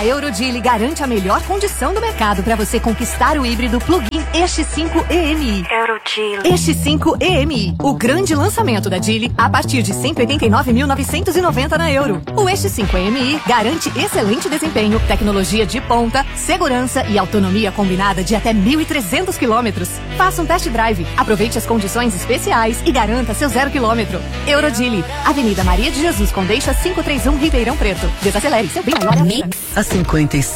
A Eurodile garante a melhor condição do mercado para você conquistar o híbrido plug-in EX5 EMI. Eurodile. EX5 EMI, o grande lançamento da Geely a partir de 189.990 na Euro. O EX5 EMI garante excelente desempenho, tecnologia de ponta, segurança e autonomia combinada de até 1.300 quilômetros. Faça um test drive, aproveite as condições especiais e garanta seu 0 quilômetro. Eurodile, Avenida Maria de Jesus Condeixa 531, Ribeirão Preto. Desacelere seu bem maior. Há 55